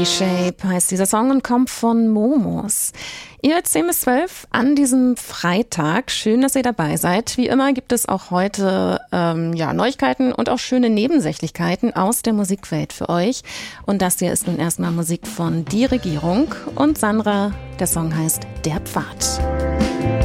Reshape heißt dieser Song und kommt von Momos. Ihr hört 10 bis 12 an diesem Freitag. Schön, dass ihr dabei seid. Wie immer gibt es auch heute Neuigkeiten und auch schöne Nebensächlichkeiten aus der Musikwelt für euch. Und das hier ist nun erstmal Musik von Die Regierung und Sandra. Der Song heißt Der Pfad.